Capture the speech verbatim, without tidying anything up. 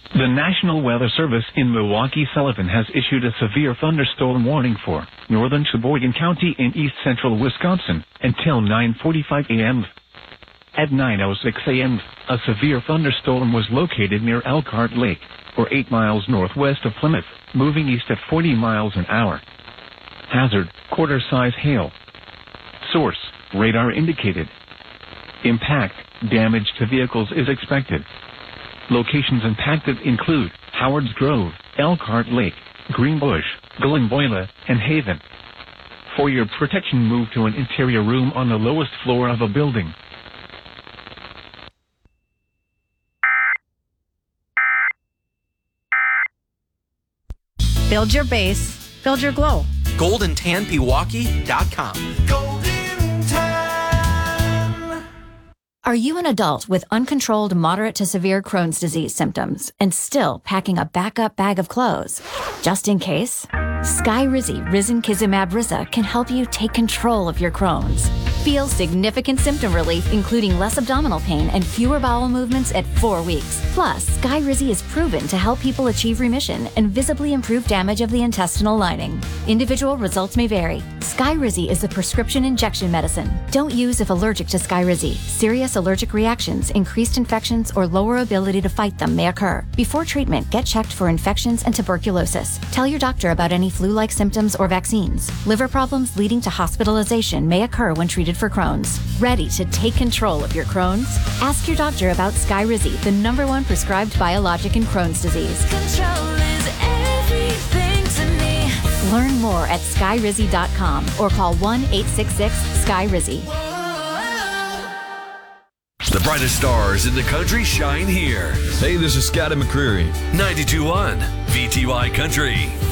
The National Weather Service in Milwaukee-Sullivan has issued a severe thunderstorm warning for northern Sheboygan County in east-central Wisconsin until nine forty-five a.m. At nine oh six a.m., a severe thunderstorm was located near Elkhart Lake, or eight miles northwest of Plymouth, moving east at forty miles an hour. Hazard, quarter-size hail. Source, radar indicated. Impact, damage to vehicles is expected. Locations impacted include Howard's Grove, Elkhart Lake, Greenbush, Glenboila, and Haven. For your protection, move to an interior room on the lowest floor of a building. Build your base, build your glow. golden tan pewaukee dot com. Golden Tan. Are you an adult with uncontrolled moderate to severe Crohn's disease symptoms and still packing a backup bag of clothes? Just in case, Skyrizi Risankizumab Riza can help you take control of your Crohn's. Feel significant symptom relief, including less abdominal pain and fewer bowel movements at four weeks. Plus, Skyrizi is proven to help people achieve remission and visibly improve damage of the intestinal lining. Individual results may vary. Skyrizi is a prescription injection medicine. Don't use if allergic to Skyrizi. Serious allergic reactions, increased infections, or lower ability to fight them may occur. Before treatment, get checked for infections and tuberculosis. Tell your doctor about any flu-like symptoms or vaccines. Liver problems leading to hospitalization may occur when treated for Crohn's. Ready to take control of your Crohn's? Ask your doctor about Skyrizi, the number one prescribed biologic in Crohn's disease. Control is everything to me. Learn more at skyrizi dot com or call one eight six six sky rizi. The brightest stars in the country shine here. Hey, this is Scotty McCreery. ninety-two point one V T Y Country.